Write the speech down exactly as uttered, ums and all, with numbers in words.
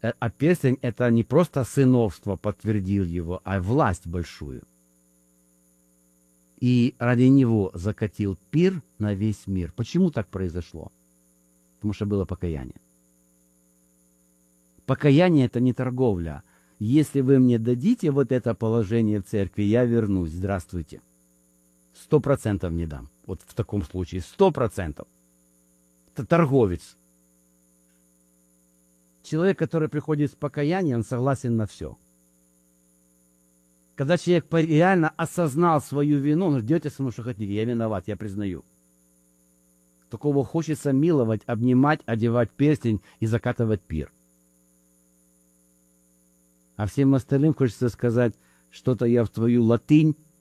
Э, А перстень — это не просто сыновство подтвердил его, а власть большую. И ради него закатил пир на весь мир. Почему так произошло? Потому что было покаяние. Покаяние — это не торговля. Если вы мне дадите вот это положение в церкви, я вернусь. Здравствуйте. Сто процентов не дам. Вот в таком случае. Сто процентов. Это торговец. Человек, который приходит с покаянием, он согласен на все. Когда человек реально осознал свою вину, он говорит: делайте со мной, что хотите, я виноват, я признаю. Такого хочется миловать, обнимать, одевать перстень и закатывать пир. А всем остальным хочется сказать: что-то я в твою латынь